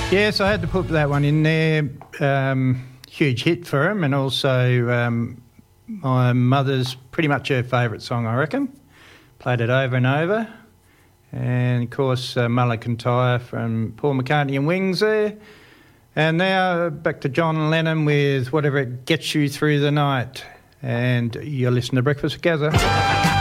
Yes, I had to put that one in there. Huge hit for him, and also my mother's pretty much her favourite song, I reckon. Played it over and over. And, of course, Mulla Kintyre from Paul McCartney and Wings there. And now back to John Lennon with Whatever It Gets You Through the Night. And you're listening to Breakfast with Gazza.